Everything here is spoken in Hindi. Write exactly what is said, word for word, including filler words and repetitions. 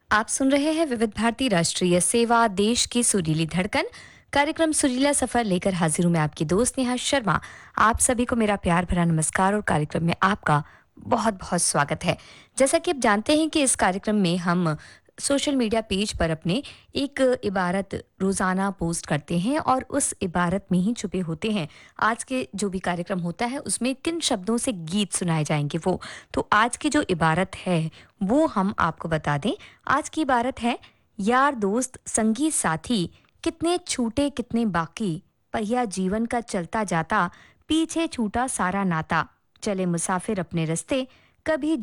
आप सुन रहे हैं विविध भारती राष्ट्रीय सेवा देश की सुरीली धड़कन कार्यक्रम सुरीला सफर लेकर हाजिर हूं मैं आपकी दोस्त नेहा शर्मा। आप सभी को मेरा प्यार भरा नमस्कार और कार्यक्रम में आपका बहुत बहुत स्वागत है। जैसा कि आप जानते हैं कि इस कार्यक्रम में हम सोशल मीडिया पेज पर अपने एक इबारत रोजाना पोस्ट करते हैं और उस इबारत में ही छुपे होते हैं आज के जो भी कार्यक्रम होता है उसमें किन शब्दों से गीत सुनाए जाएंगे वो। तो आज की जो इबारत है वो हम आपको बता दें। आज की इबारत है यार दोस्त संगी साथी कितने छूटे कितने बाकी पहिया जीवन का चलता जाता पीछे छूटा सारा नाता चले मुसाफिर अपने रास्ते कभी